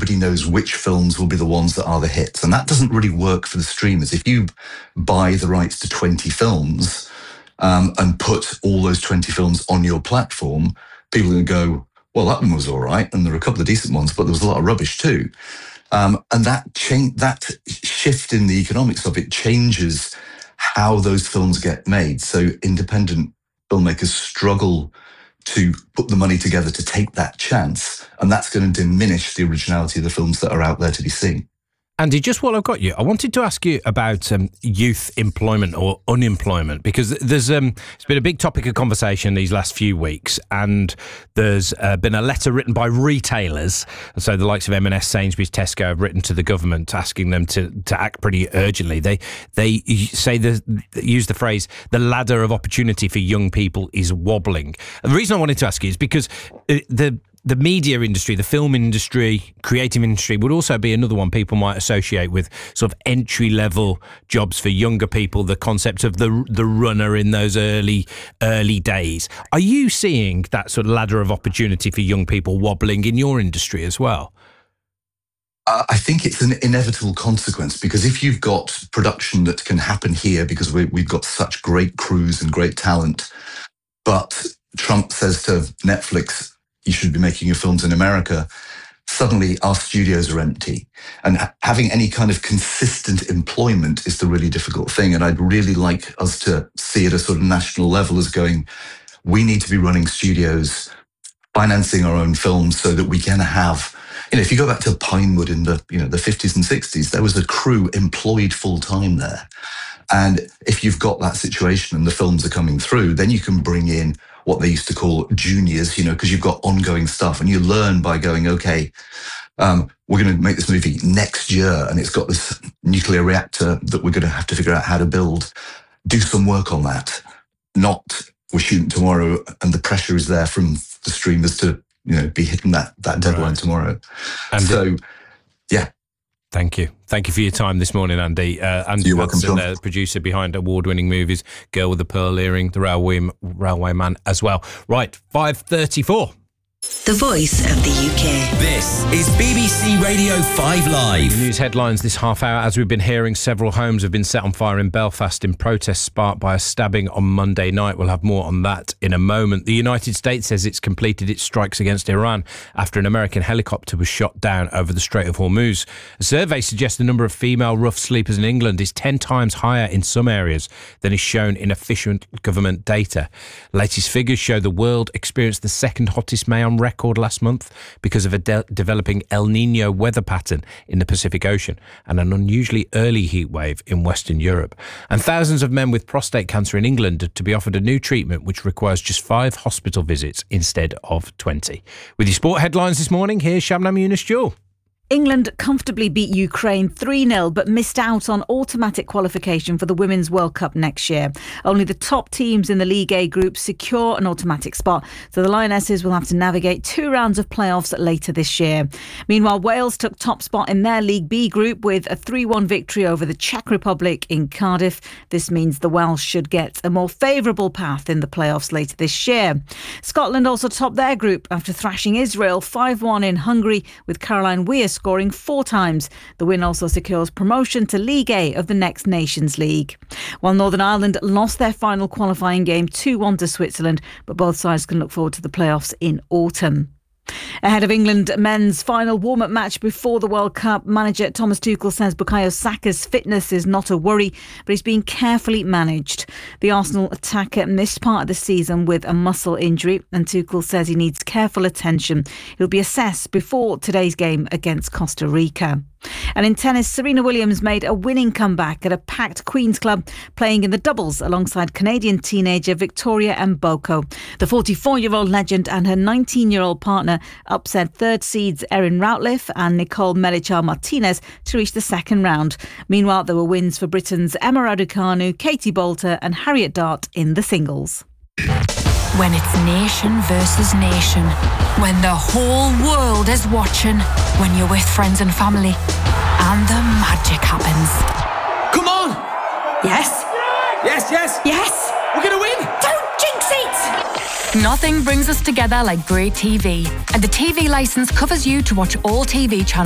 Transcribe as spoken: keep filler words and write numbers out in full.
nobody knows which films will be the ones that are the hits. And that doesn't really work for the streamers. If you buy the rights to twenty films um, and put all those twenty films on your platform, people are going to go, well, that one was all right, and there are a couple of decent ones, but there was a lot of rubbish too. Um, and that change, that shift in the economics of it changes how those films get made. So independent filmmakers struggle to put the money together to take that chance, and that's going to diminish the originality of the films that are out there to be seen. Andy, just while I've got you, I wanted to ask you about um, youth employment or unemployment, because there's um, it's been a big topic of conversation these last few weeks, and there's uh, been a letter written by retailers, so the likes of M and S, Sainsbury's, Tesco have written to the government asking them to, to act pretty urgently. They they say the use the phrase the ladder of opportunity for young people is wobbling. And the reason I wanted to ask you is because the The media industry, the film industry, creative industry would also be another one people might associate with sort of entry-level jobs for younger people, the concept of the the runner in those early early days. Are you seeing that sort of ladder of opportunity for young people wobbling in your industry as well? Uh, I think it's an inevitable consequence, because if you've got production that can happen here because we, we've got such great crews and great talent, but Trump says to Netflix, you should be making your films in America, suddenly our studios are empty. And ha- having any kind of consistent employment is the really difficult thing. And I'd really like us to see at a sort of national level as going, we need to be running studios, financing our own films so that we can have, you know, if you go back to Pinewood in the, you know, the fifties and sixties, there was a crew employed full time there. And if you've got that situation and the films are coming through, then you can bring in what they used to call juniors, you know, because you've got ongoing stuff, and you learn by going, okay, um, we're going to make this movie next year, and it's got this nuclear reactor that we're going to have to figure out how to build. Do some work on that. Not we're shooting tomorrow, and the pressure is there from the streamers to, you know, be hitting that that deadline right. tomorrow. And so, it- yeah. Thank you. Thank you for your time this morning, Andy. Uh, Andy You're welcome, John. The producer behind award-winning movies, Girl with the Pearl Earring, The Railway, Railway Man as well. Right, five thirty-four. The voice of the U K. This is B B C Radio five Live. The news headlines this half hour. As we've been hearing, several homes have been set on fire in Belfast in protest sparked by a stabbing on Monday night. We'll have more on that in a moment. The United States says it's completed its strikes against Iran after an American helicopter was shot down over the Strait of Hormuz. A survey suggests the number of female rough sleepers in England is ten times higher in some areas than is shown in official government data. Latest figures show the world experienced the second hottest May on record last month because of a de- developing El Nino weather pattern in the Pacific Ocean and an unusually early heat wave in Western Europe. And thousands of men with prostate cancer in England are to be offered a new treatment which requires just five hospital visits instead of twenty. With your sport headlines this morning, here's Shabnam Yunus-Jewel. England comfortably beat Ukraine three nil but missed out on automatic qualification for the Women's World Cup next year. Only the top teams in the League A group secure an automatic spot, so the Lionesses will have to navigate two rounds of playoffs later this year. Meanwhile, Wales took top spot in their League B group with a three one victory over the Czech Republic in Cardiff. This means the Welsh should get a more favourable path in the playoffs later this year. Scotland also topped their group after thrashing Israel five one in Hungary, with Caroline Weir scoring four times. The win also secures promotion to League A of the next Nations League. While Northern Ireland lost their final qualifying game two one to Switzerland, but both sides can look forward to the playoffs in autumn. Ahead of England men's final warm-up match before the World Cup, manager Thomas Tuchel says Bukayo Saka's fitness is not a worry, but he's being carefully managed. The Arsenal attacker missed part of the season with a muscle injury, and Tuchel says he needs careful attention. He'll be assessed before today's game against Costa Rica. And in tennis, Serena Williams made a winning comeback at a packed Queen's Club, playing in the doubles alongside Canadian teenager Victoria Mboko. The forty-four-year-old legend and her nineteen-year-old partner upset third seeds Erin Routliffe and Nicole Melichar-Martinez to reach the second round. Meanwhile, there were wins for Britain's Emma Raducanu, Katie Boulter and Harriet Dart in the singles. When it's nation versus nation, when the whole world is watching, when you're with friends and family, and the magic happens. Come on! Yes? Yes, yes! Yes! We're gonna win! Don't jinx it! Nothing brings us together like great T V. And the T V licence covers you to watch all T V channels